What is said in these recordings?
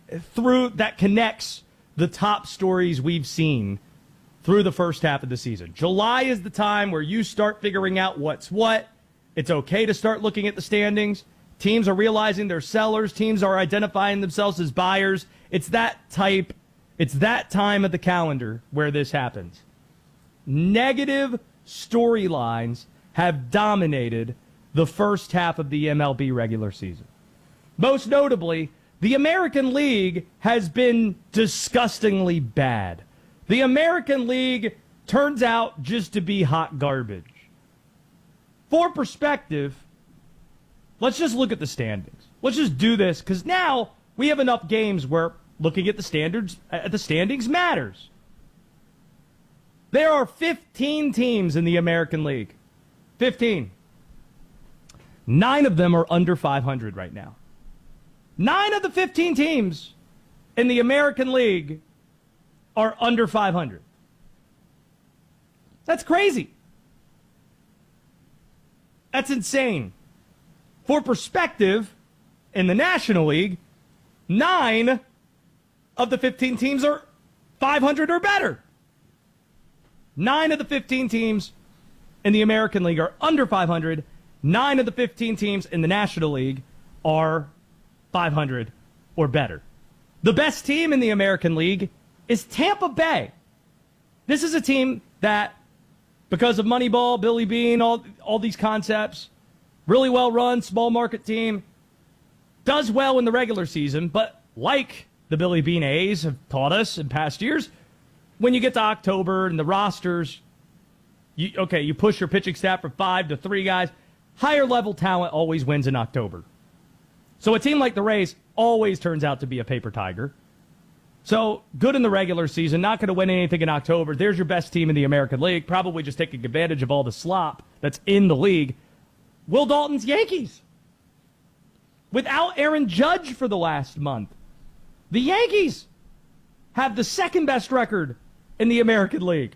through that connects the top stories we've seen through the first half of the season. July is the time where you start figuring out what's what. It's okay to start looking at the standings. Teams are realizing they're sellers. Teams are identifying themselves as buyers. It's that time of the calendar where this happens. Negative storylines have dominated the first half of the MLB regular season. Most notably, the American League has been disgustingly bad. The American League turns out just to be hot garbage. For perspective, let's just look at the standings. Let's just do this, because now we have enough games where looking at the standings matters. There are 15 teams in the American League. 15. 9 of them are under 500 right now. 9 of the 15 teams in the American League are under 500. That's crazy. That's insane. For perspective, in the National League, 9 of the 15 teams are 500 or better. 9 of the 15 teams in the American League are under 500. 9 of the 15 teams in the National League are 500 or better. The best team in the American League is Tampa Bay. This is a team that, because of Moneyball, Billy Beane, all these concepts, really well run, small market team, does well in the regular season, but like the Billy Beane A's have taught us in past years, when you get to October and the rosters, you push your pitching staff from 5 to 3 guys. Higher level talent always wins in October. So a team like the Rays always turns out to be a paper tiger. So good in the regular season, not going to win anything in October. There's your best team in the American League, probably just taking advantage of all the slop that's in the league. Will Dalton's Yankees. Without Aaron Judge for the last month, the Yankees have the second best record in the American League.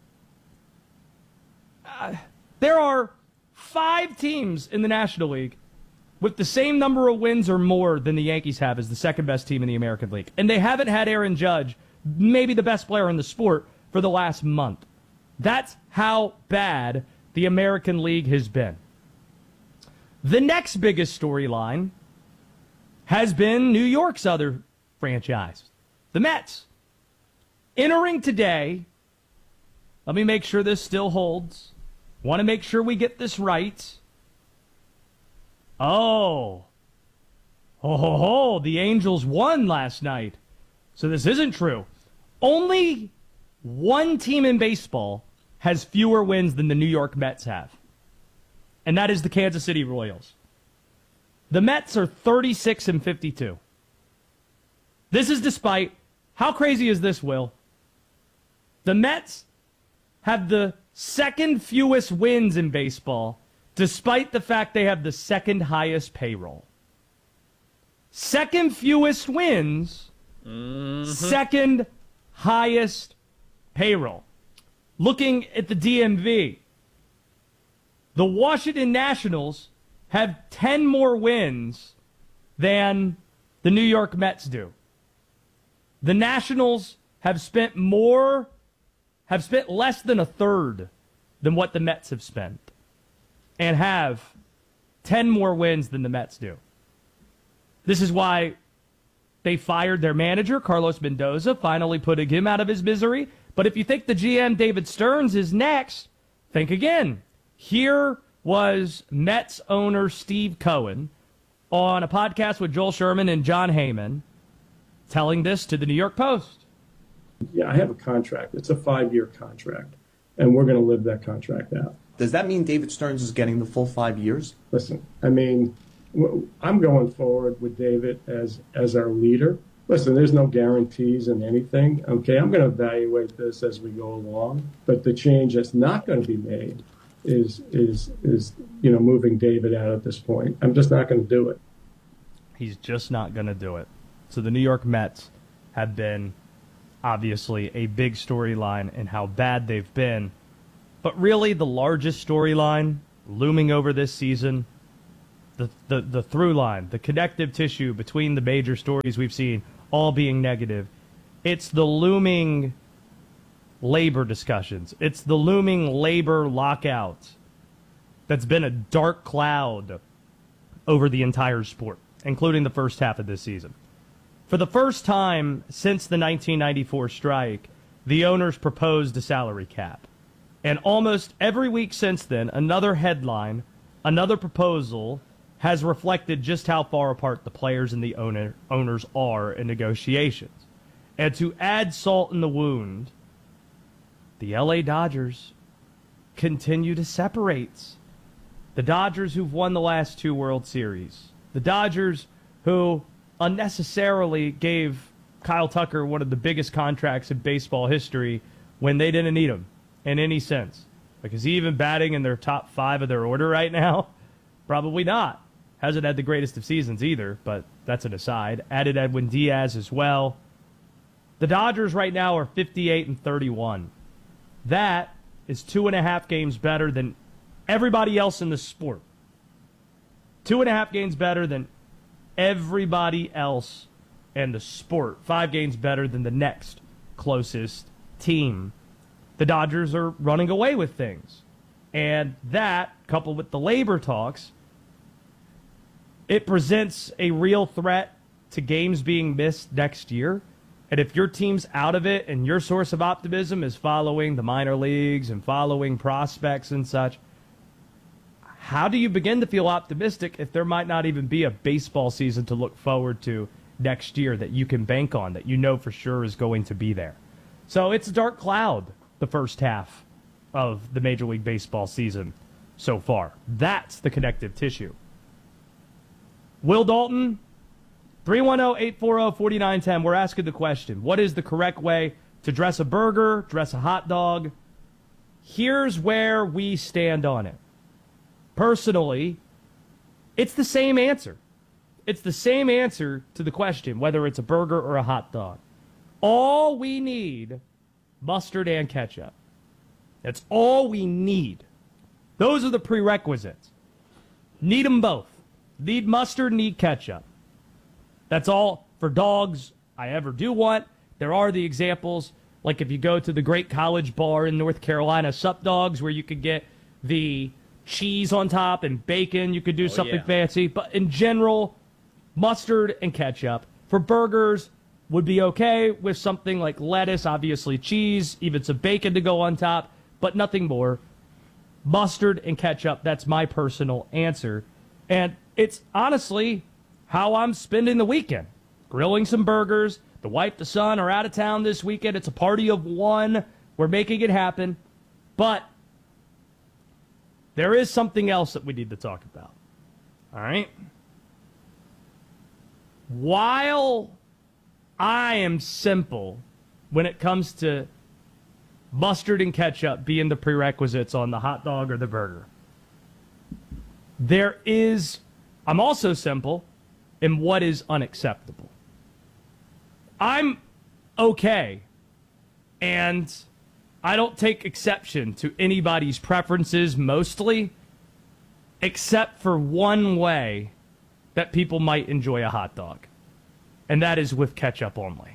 There are 5 teams in the National League with the same number of wins or more than the Yankees have as the second best team in the American League. And they haven't had Aaron Judge, maybe the best player in the sport, for the last month. That's how bad the American League has been. The next biggest storyline has been New York's other franchise, the Mets. Entering today, let me make sure this still holds. Want to make sure we get this right. Oh, the Angels won last night. So this isn't true. Only one team in baseball has fewer wins than the New York Mets have, and that is the Kansas City Royals. The Mets are 36-52. This is despite, how crazy is this, Will? The Mets have the second fewest wins in baseball, despite the fact they have the second highest payroll. Second fewest wins, second highest payroll. Looking at the DMV, the Washington Nationals have 10 more wins than the New York Mets do. The Nationals have spent less than a third than what the Mets have spent, and have 10 more wins than the Mets do. This is why they fired their manager, Carlos Mendoza, finally putting him out of his misery. But if you think the GM, David Stearns, is next, think again. Here was Mets owner Steve Cohen on a podcast with Joel Sherman and John Heyman telling this to the New York Post. Yeah, I have a contract. It's a 5-year contract, and we're going to live that contract out. Does that mean David Stearns is getting the full 5 years? Listen, I mean, I'm going forward with David as our leader. Listen, there's no guarantees in anything. Okay, I'm going to evaluate this as we go along. But the change that's not going to be made is moving David out at this point. I'm just not going to do it. He's just not going to do it. So the New York Mets have been obviously a big storyline in how bad they've been. But really the largest storyline looming over this season, the through line, the connective tissue between the major stories we've seen all being negative. It's the looming labor discussions. It's the looming labor lockout that's been a dark cloud over the entire sport, including the first half of this season. For the first time since the 1994 strike, the owners proposed a salary cap. And almost every week since then, another headline, another proposal has reflected just how far apart the players and the owners are in negotiations. And to add salt in the wound, the LA Dodgers continue to separate. The Dodgers who've won the last 2 World Series. The Dodgers who unnecessarily gave Kyle Tucker one of the biggest contracts in baseball history when they didn't need him in any sense. Like, is he even batting in their top 5 of their order right now? Probably not. Hasn't had the greatest of seasons either, but that's an aside. Added Edwin Diaz as well. The Dodgers right now are 58-31. That is 2.5 games better than everybody else in the sport. 2.5 games better than everybody else in the sport. 5 games better than the next closest team. The Dodgers are running away with things. And that, coupled with the labor talks, it presents a real threat to games being missed next year. And if your team's out of it and your source of optimism is following the minor leagues and following prospects and such, how do you begin to feel optimistic if there might not even be a baseball season to look forward to next year that you can bank on, that you know for sure is going to be there? So it's a dark cloud, the first half of the Major League Baseball season so far. That's the connective tissue. Will Dalton, 310-840-4910. We're asking the question, what is the correct way to dress a burger, dress a hot dog? Here's where we stand on it. Personally, it's the same answer. It's the same answer to the question, whether it's a burger or a hot dog. All we need, mustard and ketchup. That's all we need. Those are the prerequisites. Need them both. Need mustard, need ketchup. That's all for dogs I ever do want. There are the examples, like if you go to the great college bar in North Carolina, Sup Dogs, where you could get the cheese on top and bacon. You could do something fancy. But in general, mustard and ketchup. For burgers, would be okay with something like lettuce, obviously cheese, even some bacon to go on top, but nothing more. Mustard and ketchup, that's my personal answer. And it's honestly how I'm spending the weekend. Grilling some burgers. The wife, the son are out of town this weekend. It's a party of one. We're making it happen. But there is something else that we need to talk about. All right? While I am simple when it comes to mustard and ketchup being the prerequisites on the hot dog or the burger, I'm also simple in what is unacceptable. I'm okay, and I don't take exception to anybody's preferences mostly, except for one way that people might enjoy a hot dog, and that is with ketchup only.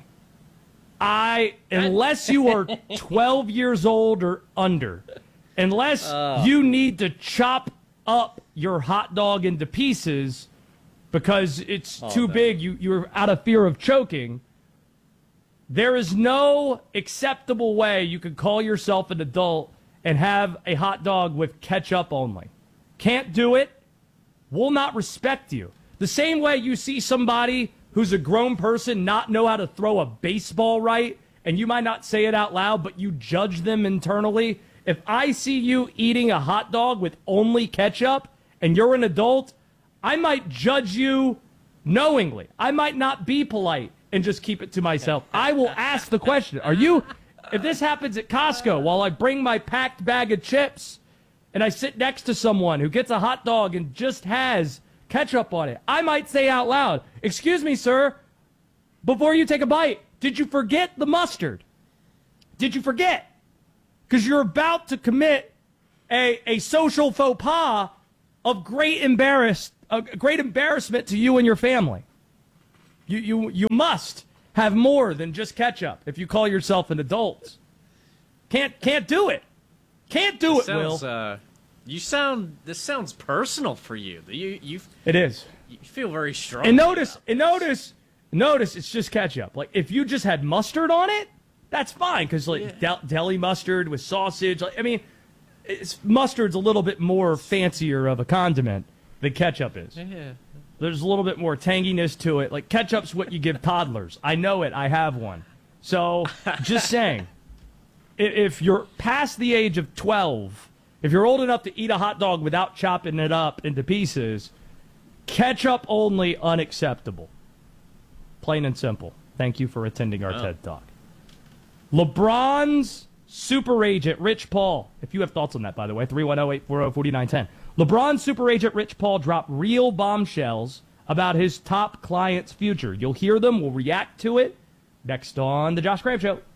Unless you are 12 years old or under, unless you need to chop up your hot dog into pieces because it's too big, you're out of fear of choking, there is no acceptable way you could call yourself an adult and have a hot dog with ketchup only. Can't do it. Will not respect you. The same way you see somebody who's a grown person not know how to throw a baseball right, and you might not say it out loud, but you judge them internally. If I see you eating a hot dog with only ketchup and you're an adult, I might judge you knowingly. I might not be polite and just keep it to myself. I will ask the question, if this happens at Costco while I bring my packed bag of chips and I sit next to someone who gets a hot dog and just has ketchup on it, I might say out loud, "Excuse me, sir, before you take a bite, did you forget the mustard? Did you forget?" Because you're about to commit a social faux pas of great embarrassment to you and your family. You must have more than just ketchup if you call yourself an adult. Can't do it. Can't do it, Will. This sounds personal for you. It is. You feel very strong. And notice, it's just ketchup. Like, if you just had mustard on it, that's fine, because, deli mustard with sausage, mustard's a little bit more fancier of a condiment than ketchup is. Yeah. There's a little bit more tanginess to it. Like, ketchup's what you give toddlers. I know it. I have one. So, just saying, if you're past the age of 12, if you're old enough to eat a hot dog without chopping it up into pieces, ketchup only, unacceptable. Plain and simple. Thank you for attending our TED Talk. LeBron's super agent, Rich Paul. If you have thoughts on that, by the way, 310-840-4910. LeBron's super agent, Rich Paul, dropped real bombshells about his top client's future. You'll hear them. We'll react to it next on The Josh Graham Show.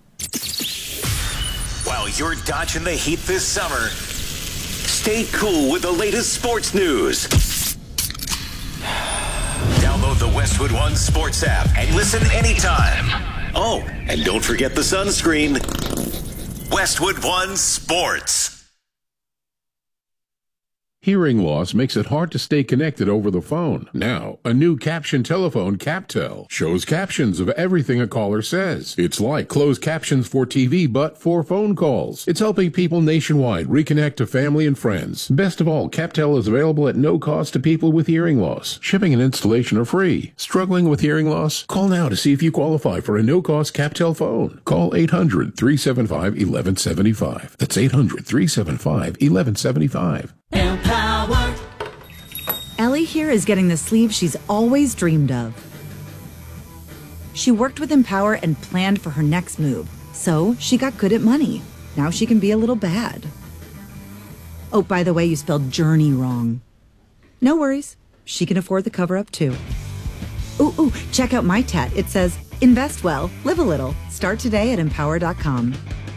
While you're dodging the heat this summer, stay cool with the latest sports news. Download the Westwood One Sports app and listen anytime. Oh, and don't forget the sunscreen. Westwood One Sports. Hearing loss makes it hard to stay connected over the phone. Now, a new caption telephone, CapTel, shows captions of everything a caller says. It's like closed captions for TV, but for phone calls. It's helping people nationwide reconnect to family and friends. Best of all, CapTel is available at no cost to people with hearing loss. Shipping and installation are free. Struggling with hearing loss? Call now to see if you qualify for a no-cost CapTel phone. Call 800-375-1175. That's 800-375-1175. Empower. Ellie here is getting the sleeve she's always dreamed of. She worked with Empower and planned for her next move, so she got good at money. Now she can be a little bad. Oh, by the way, you spelled journey wrong. No worries. She can afford the cover-up, too. Ooh, check out my tat. It says, invest well, live a little. Start today at empower.com.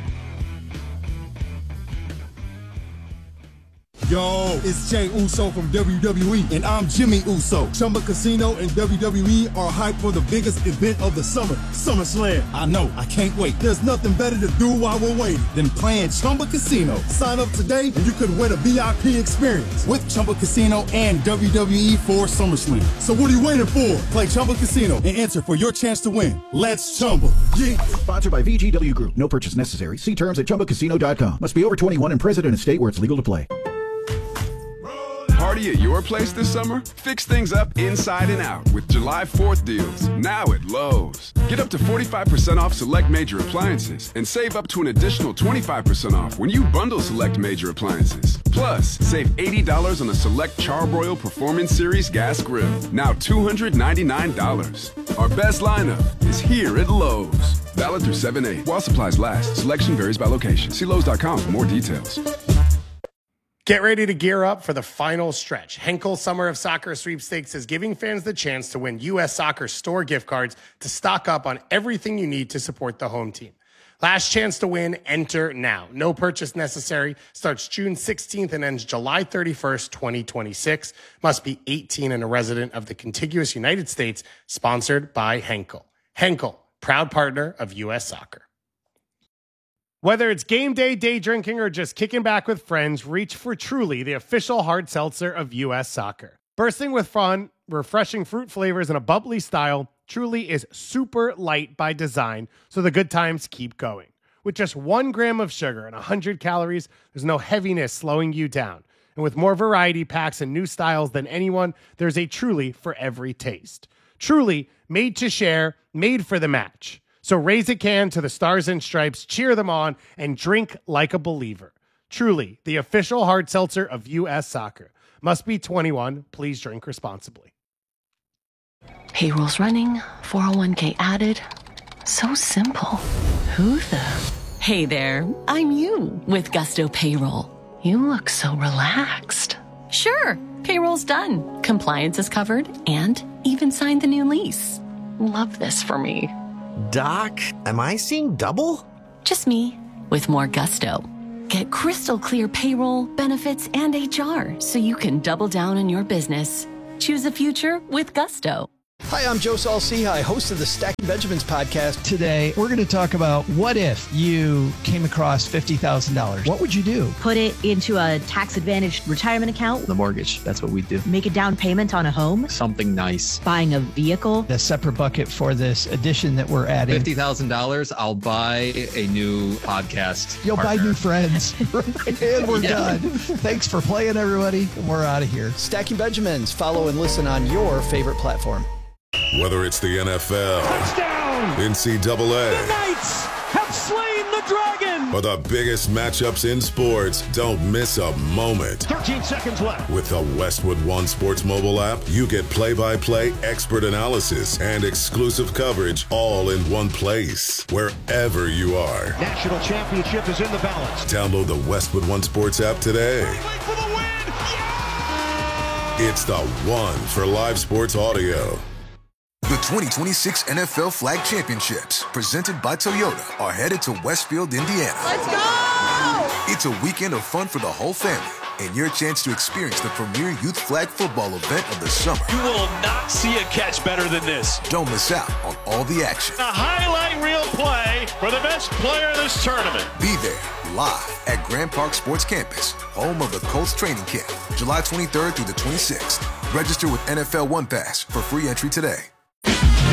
Yo, it's Jay Uso from WWE, and I'm Jimmy Uso. Chumba Casino and WWE are hyped for the biggest event of the summer, SummerSlam. I know, I can't wait. There's nothing better to do while we're waiting than playing Chumba Casino. Sign up today and you could win a VIP experience with Chumba Casino and WWE for SummerSlam. So what are you waiting for? Play Chumba Casino and enter for your chance to win. Let's Chumba. Yeah. Sponsored by VGW Group. No purchase necessary. See terms at ChumbaCasino.com. Must be over 21 and present in a state where it's legal to play. Party at your place this summer? Fix things up inside and out with July 4th deals, now at Lowe's. Get up to 45% off select major appliances and save up to an additional 25% off when you bundle select major appliances. Plus, save $80 on a select Charbroil Performance Series gas grill, now $299. Our best lineup is here at Lowe's. Valid through 7/8 while supplies last. Selection varies by location. See Lowe's.com for more details. Get ready to gear up for the final stretch. Henkel Summer of Soccer Sweepstakes is giving fans the chance to win U.S. Soccer store gift cards to stock up on everything you need to support the home team. Last chance to win, enter now. No purchase necessary. Starts June 16th and ends July 31st, 2026. Must be 18 and a resident of the contiguous United States. Sponsored by Henkel. Henkel, proud partner of U.S. Soccer. Whether it's game day, day drinking, or just kicking back with friends, reach for Truly, the official hard seltzer of U.S. Soccer. Bursting with fun, refreshing fruit flavors, and a bubbly style, Truly is super light by design, so the good times keep going. With just 1 gram of sugar and 100 calories, there's no heaviness slowing you down. And with more variety packs and new styles than anyone, there's a Truly for every taste. Truly, made to share, made for the match. So raise a can to the Stars and Stripes, cheer them on, and drink like a believer. Truly, the official hard seltzer of U.S. Soccer. Must be 21. Please drink responsibly. Payroll's running, 401k added. So simple. Who the? Hey there, I'm you with Gusto Payroll. You look so relaxed. Sure, payroll's done. Compliance is covered and even signed the new lease. Love this for me. Doc, am I seeing double? Just me, with more gusto. Get crystal clear payroll, benefits, and HR so you can double down on your business. Choose a future with Gusto. Hi, I'm Joe Saul-Sehy, host of the Stacking Benjamins podcast. Today, we're going to talk about what if you came across $50,000? What would you do? Put it into a tax-advantaged retirement account. The mortgage. That's what we do. Make a down payment on a home. Something nice. Buying a vehicle. A separate bucket for this addition that we're adding. $50,000, I'll buy a new podcast. You'll partner. buy new friends. And we're done. Thanks for playing, everybody. We're out of here. Stacking Benjamins. Follow and listen on your favorite platform. Whether it's the NFL, touchdown, NCAA, the Knights have slain the dragon, or the biggest matchups in sports, don't miss a moment. 13 seconds left. With the Westwood One Sports mobile app, you get play-by-play expert analysis and exclusive coverage all in one place, wherever you are. National championship is in the balance. Download the Westwood One Sports app today. For the win! Yeah! It's the one for live sports audio. The 2026 NFL Flag Championships, presented by Toyota, are headed to Westfield, Indiana. Let's go! It's a weekend of fun for the whole family and your chance to experience the premier youth flag football event of the summer. You will not see a catch better than this. Don't miss out on all the action. A highlight reel play for the best player in this tournament. Be there, live at Grand Park Sports Campus, home of the Colts training camp, July 23rd through the 26th. Register with NFL One Pass for free entry today.